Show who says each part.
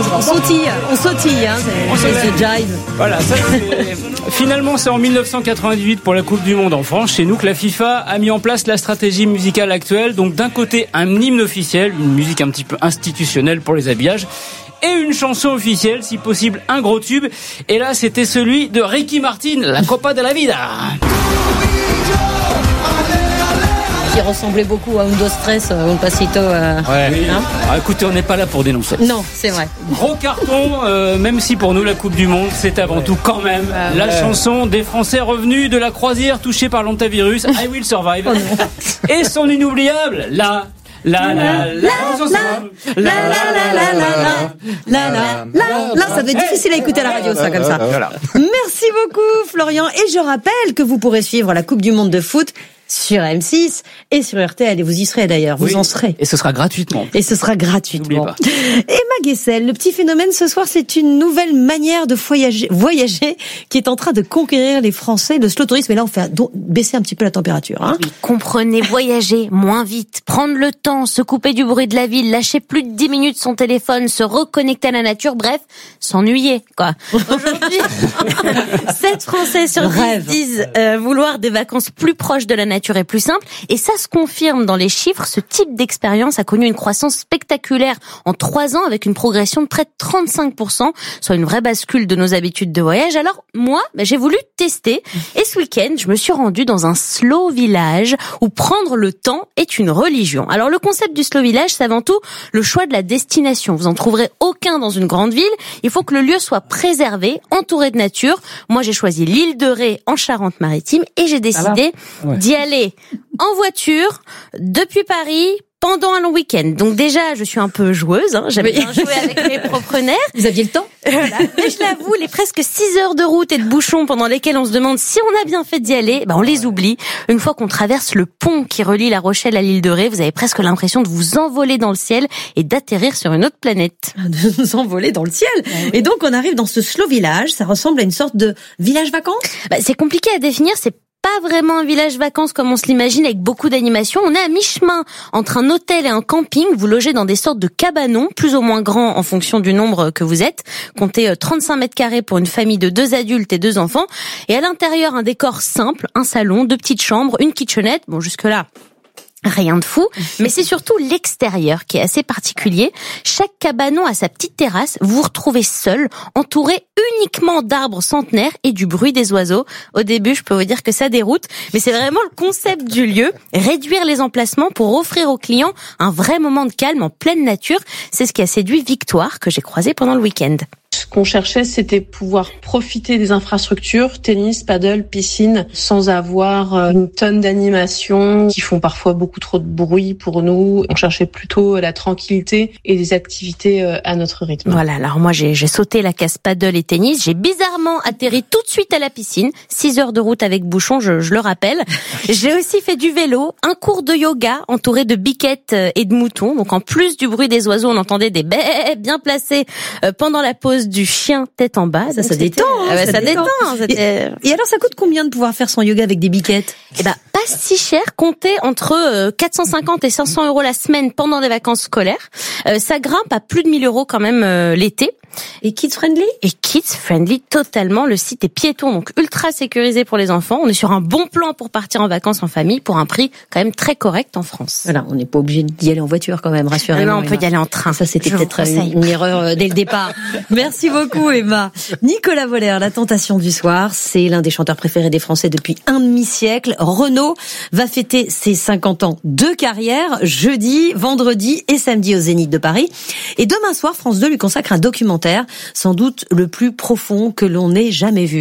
Speaker 1: on sautille, c'est The Jive.
Speaker 2: Voilà, ça finalement c'est en 1998 pour la Coupe du Monde en France, chez nous, que la FIFA a mis en place la stratégie musicale actuelle. Donc d'un côté un hymne officiel, une musique un petit peu institutionnelle pour les habillages, et une chanson officielle, si possible un gros tube. Et là c'était celui de Ricky Martin, La Copa de la Vida.
Speaker 1: Qui ressemblait beaucoup à Un Dos Tres, Un Pasito.
Speaker 2: Ouais. Hein, écoutez, on n'est pas là pour dénoncer.
Speaker 1: Non, c'est vrai.
Speaker 2: Gros carton, même si pour nous la Coupe du Monde, c'est avant tout quand même la chanson des Français revenus de la croisière touchés par l'hantavirus, I Will Survive. Et son inoubliable, la, ça
Speaker 1: doit être difficile à écouter à la radio, ça, comme ça. Voilà. Merci beaucoup, Florian. Et je rappelle que vous pourrez suivre la Coupe du Monde de foot sur M6 et sur RTL, et vous y serez d'ailleurs, vous en serez.
Speaker 2: Et ce sera gratuitement.
Speaker 1: Emma Guessel, le petit phénomène ce soir, c'est une nouvelle manière de voyager qui est en train de conquérir les Français, le slow tourisme. Et là, on fait baisser un petit peu la température. Hein.
Speaker 3: Oui, comprenez, voyager moins vite, prendre le temps, se couper du bruit de la ville, lâcher plus de 10 minutes son téléphone, se reconnecter à la nature, bref, s'ennuyer, quoi. Aujourd'hui, 7 Français sur 10 disent vouloir des vacances plus proches de la nature est plus simple, et ça se confirme dans les chiffres. Ce type d'expérience a connu une croissance spectaculaire en 3 ans, avec une progression de près de 35%, soit une vraie bascule de nos habitudes de voyage. Alors moi, j'ai voulu tester, et ce week-end, je me suis rendue dans un slow village où prendre le temps est une religion. Alors le concept du slow village, c'est avant tout le choix de la destination. Vous en trouverez aucun dans une grande ville. Il faut que le lieu soit préservé, entouré de nature. Moi, j'ai choisi l'île de Ré en Charente-Maritime, et j'ai décidé d'y aller en voiture depuis Paris pendant un long week-end. Donc déjà, je suis un peu joueuse, j'aime bien jouer avec mes propres nerfs.
Speaker 1: Vous aviez le temps?
Speaker 3: Voilà. Et je l'avoue, les presque 6 heures de route et de bouchons pendant lesquelles on se demande si on a bien fait d'y aller, on les oublie. Une fois qu'on traverse le pont qui relie La Rochelle à l'île de Ré, vous avez presque l'impression de vous envoler dans le ciel et d'atterrir sur une autre planète.
Speaker 1: De vous envoler dans le ciel. Et donc on arrive dans ce slow village, ça ressemble à une sorte de village vacances?
Speaker 3: C'est compliqué à définir, c'est pas vraiment un village vacances comme on se l'imagine, avec beaucoup d'animation. On est à mi-chemin entre un hôtel et un camping. Vous logez dans des sortes de cabanons, plus ou moins grands en fonction du nombre que vous êtes. Comptez 35 mètres carrés pour une famille de 2 adultes et 2 enfants. Et à l'intérieur, un décor simple, un salon, 2 petites chambres, une kitchenette. Bon, jusque-là, rien de fou, mais c'est surtout l'extérieur qui est assez particulier. Chaque cabanon a sa petite terrasse. Vous vous retrouvez seul, entouré uniquement d'arbres centenaires et du bruit des oiseaux. Au début, je peux vous dire que ça déroute, mais c'est vraiment le concept du lieu. Réduire les emplacements pour offrir aux clients un vrai moment de calme en pleine nature. C'est ce qui a séduit Victoire, que j'ai croisée pendant le week-end.
Speaker 4: Ce qu'on cherchait, c'était pouvoir profiter des infrastructures, tennis, paddle, piscine, sans avoir une tonne d'animations qui font parfois beaucoup trop de bruit pour nous. On cherchait plutôt la tranquillité et des activités à notre rythme.
Speaker 3: Voilà, alors moi j'ai sauté la case paddle et tennis. J'ai bizarrement atterri tout de suite à la piscine. 6 heures de route avec bouchon, je le rappelle. J'ai aussi fait du vélo, un cours de yoga entouré de biquettes et de moutons. Donc en plus du bruit des oiseaux, on entendait des baies bien placées pendant la pause du chien tête en bas.
Speaker 1: Ça détend.
Speaker 3: Ça détend.
Speaker 1: Et alors, ça coûte combien de pouvoir faire son yoga avec des biquettes?
Speaker 3: Pas si cher. Comptez entre 450 et 500 euros la semaine pendant les vacances scolaires. Ça grimpe à plus de 1000 euros quand même l'été.
Speaker 1: Et kids friendly?
Speaker 3: Et kids friendly totalement. Le site est piéton, donc ultra sécurisé pour les enfants. On est sur un bon plan pour partir en vacances en famille pour un prix quand même très correct en France.
Speaker 1: Voilà, on n'est pas obligé d'y aller en voiture quand même, rassurez-moi.
Speaker 3: Non, on peut y aller en train.
Speaker 1: Ça, c'était peut-être une erreur dès le départ. Merci beaucoup, Emma. Nicolas Voller, La Tentation du soir, c'est l'un des chanteurs préférés des Français depuis un demi-siècle. Renaud va fêter ses 50 ans de carrière jeudi, vendredi et samedi au Zénith de Paris. Et demain soir, France 2 lui consacre un documentaire, sans doute le plus profond que l'on ait jamais vu.